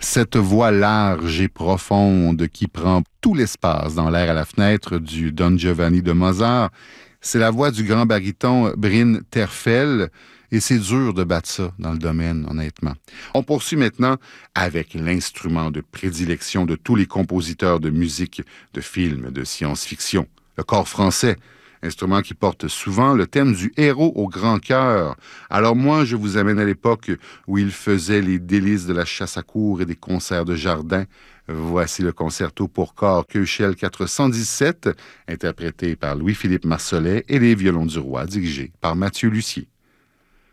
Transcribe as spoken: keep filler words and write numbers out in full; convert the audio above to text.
Cette voix large et profonde qui prend tout l'espace dans l'air à la fenêtre du Don Giovanni de Mozart, c'est la voix du grand baryton Bryn Terfel, et c'est dur de battre ça dans le domaine, honnêtement. On poursuit maintenant avec l'instrument de prédilection de tous les compositeurs de musique, de films, de science-fiction, le cor français, instrument qui porte souvent le thème du héros au grand cœur. Alors moi, je vous amène à l'époque où il faisait les délices de la chasse à courre et des concerts de jardin. Voici le concerto pour corps Köchel quatre cent dix-sept, interprété par Louis-Philippe Marsollet, et les violons du roi, dirigés par Mathieu Lussier.